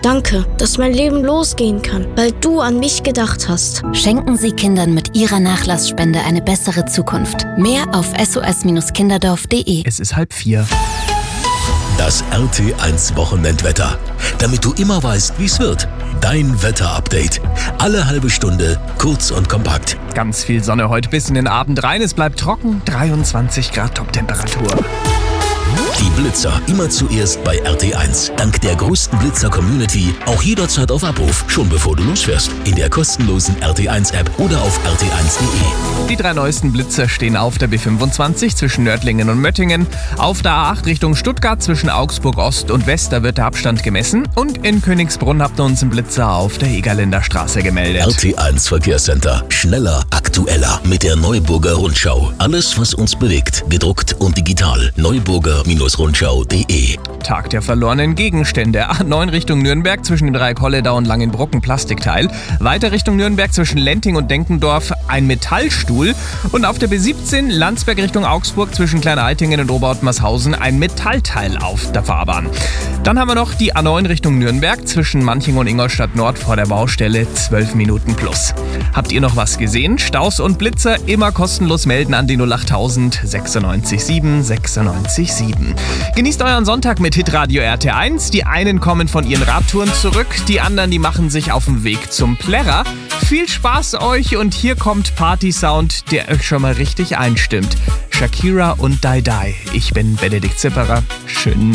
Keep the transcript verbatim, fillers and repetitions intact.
Danke, dass mein Leben losgehen kann, weil du an mich gedacht hast. Schenken Sie Kindern mit Ihrer Nachlassspende eine bessere Zukunft. Mehr auf s o s kinderdorf punkt d e. Es ist halb vier. Das R T eins Wochenendwetter. Damit du immer weißt, wie es wird. Dein Wetterupdate. Alle halbe Stunde, kurz und kompakt. Ganz viel Sonne heute bis in den Abend rein. Es bleibt trocken, dreiundzwanzig Grad Toptemperatur. Die Blitzer immer zuerst bei R T eins. Dank der größten Blitzer-Community auch jederzeit auf Abruf, schon bevor du losfährst. In der kostenlosen R T eins App oder auf r t eins punkt d e. Die drei neuesten Blitzer stehen auf der B fünfundzwanzig zwischen Nördlingen und Möttingen. Auf der A acht Richtung Stuttgart zwischen Augsburg Ost und West, da wird der Abstand gemessen. Und in Königsbrunn habt ihr uns einen Blitzer auf der Egerländer Straße gemeldet. R T eins Verkehrscenter. Schneller, aktueller mit der Neuburger Rundschau. Alles, was uns bewegt, gedruckt und digital. Neuburger Rundschau punkt d e. Tag der verlorenen Gegenstände. A neun Richtung Nürnberg zwischen dem Dreieck Holledau und Langenbrocken Plastikteil. Weiter Richtung Nürnberg zwischen Lenting und Denkendorf ein Metallstuhl. Und auf der B siebzehn Landsberg Richtung Augsburg zwischen Kleinaltingen und Oberhautmarshausen ein Metallteil auf der Fahrbahn. Dann haben wir noch die A neun Richtung Nürnberg zwischen Manching und Ingolstadt Nord vor der Baustelle zwölf Minuten plus. Habt ihr noch was gesehen? Staus und Blitzer immer kostenlos melden an die null achttausend sechsundneunzig sieben sechsundneunzig sieben. Genießt euren Sonntag mit Hitradio R T eins. Die einen kommen von ihren Radtouren zurück, die anderen, die machen sich auf den Weg zum Plärrer. Viel Spaß euch und hier kommt Party-Sound, der euch schon mal richtig einstimmt. Shakira und Die Die. Ich bin Benedikt Zipperer. Schönen